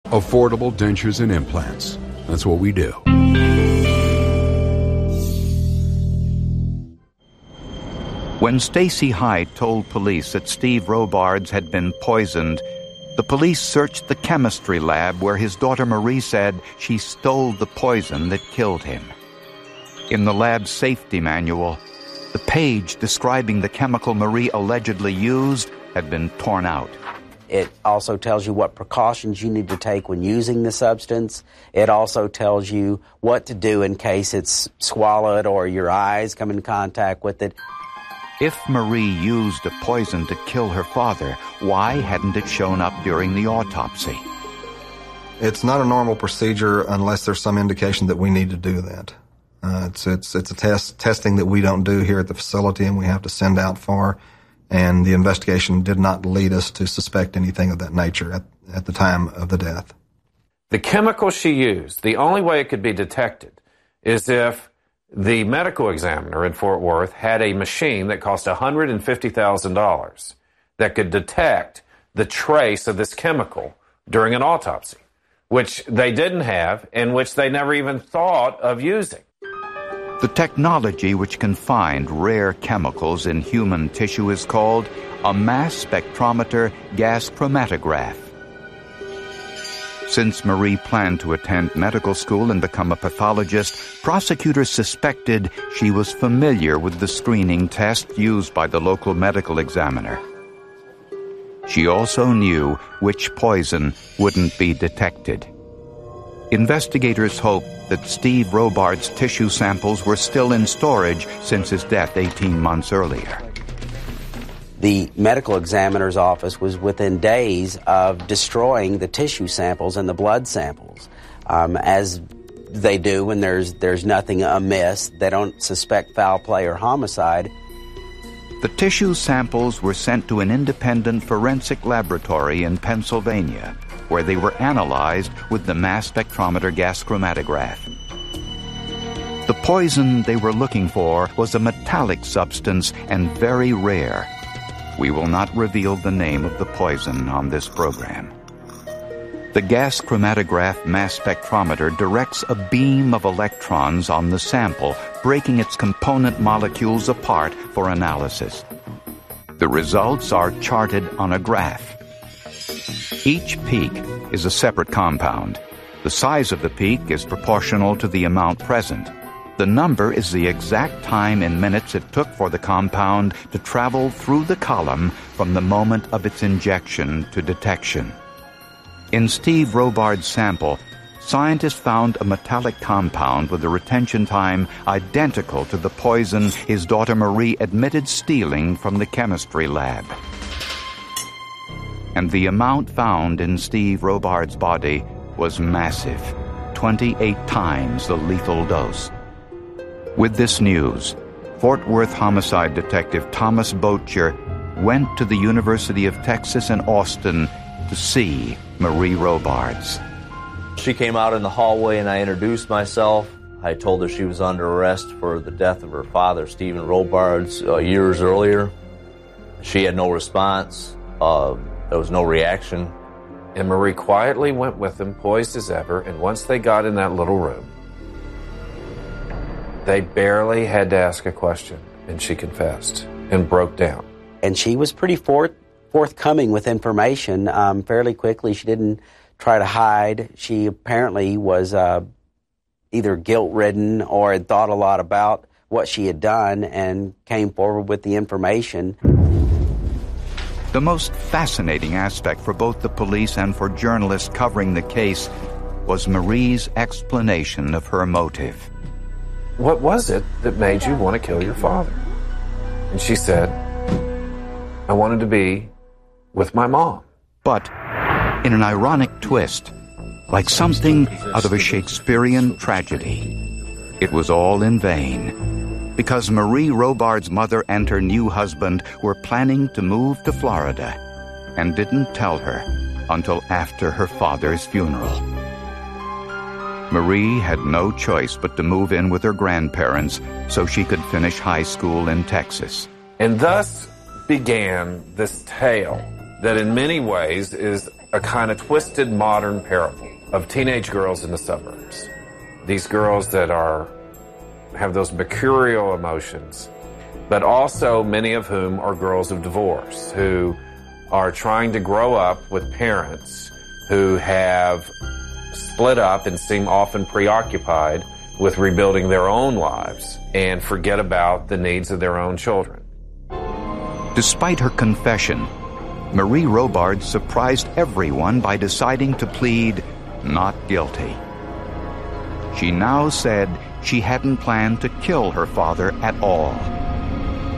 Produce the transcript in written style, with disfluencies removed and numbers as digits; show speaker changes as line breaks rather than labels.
Affordable dentures and implants. That's what we do.
When Stacy Hyde told police that Steve Robards had been poisoned, the police searched the chemistry lab where his daughter Marie said she stole the poison that killed him. In the lab's safety manual, the page describing the chemical Marie allegedly used had been torn out.
It also tells you what precautions you need to take when using the substance. It also tells you what to do in case it's swallowed or your eyes come in contact with it.
If Marie used a poison to kill her father, why hadn't it shown up during the autopsy?
It's not a normal procedure unless there's some indication that we need to do that. It's a testing that we don't do here at the facility and we have to send out for, and the investigation did not lead us to suspect anything of that nature at the time of the death.
The chemical she used, the only way it could be detected is if the medical examiner in Fort Worth had a machine that cost $150,000 that could detect the trace of this chemical during an autopsy, which they didn't have and which they never even thought of using.
The technology which can find rare chemicals in human tissue is called a mass spectrometer gas chromatograph. Since Marie planned to attend medical school and become a pathologist, prosecutors suspected she was familiar with the screening test used by the local medical examiner. She also knew which poison wouldn't be detected. Investigators hoped that Steve Robards' tissue samples were still in storage since his death 18 months earlier.
The medical examiner's office was within days of destroying the tissue samples and the blood samples. As they do when there's nothing amiss, they don't suspect foul play or homicide.
The tissue samples were sent to an independent forensic laboratory in Pennsylvania, where they were analyzed with the mass spectrometer gas chromatograph. The poison they were looking for was a metallic substance and very rare. We will not reveal the name of the poison on this program. The gas chromatograph mass spectrometer directs a beam of electrons on the sample, breaking its component molecules apart for analysis. The results are charted on a graph. Each peak is a separate compound. The size of the peak is proportional to the amount present. The number is the exact time in minutes it took for the compound to travel through the column from the moment of its injection to detection. In Steve Robards' sample, scientists found a metallic compound with a retention time identical to the poison his daughter Marie admitted stealing from the chemistry lab. And the amount found in Steve Robards' body was massive, 28 times the lethal dose. With this news, Fort Worth homicide detective Thomas Boettcher went to the University of Texas in Austin to see Marie Robards.
She came out in the hallway and I introduced myself. I told her she was under arrest for the death of her father, Stephen Robards, years earlier. She had no response. There was no reaction.
And Marie quietly went with them, poised as ever, and once they got in that little room, they barely had to ask a question, and she confessed and broke down.
And she was pretty forthcoming with information fairly quickly. She didn't try to hide. She apparently was either guilt-ridden or had thought a lot about what she had done and came forward with the information.
The most fascinating aspect for both the police and for journalists covering the case was Marie's explanation of her motive.
What was it that made you want to kill your father? And she said, I wanted to be with my mom.
But in an ironic twist, like something out of a Shakespearean tragedy, it was all in vain, because Marie Robards' mother and her new husband were planning to move to Florida and didn't tell her until after her father's funeral. Marie had no choice but to move in with her grandparents so she could finish high school in Texas.
And thus began this tale that in many ways is a kind of twisted modern parable of teenage girls in the suburbs. These girls that have those mercurial emotions, but also many of whom are girls of divorce, who are trying to grow up with parents who have split up and seem often preoccupied with rebuilding their own lives and forget about the needs of their own children.
Despite her confession, Marie Robard surprised everyone by deciding to plead not guilty. She now said she hadn't planned to kill her father at all.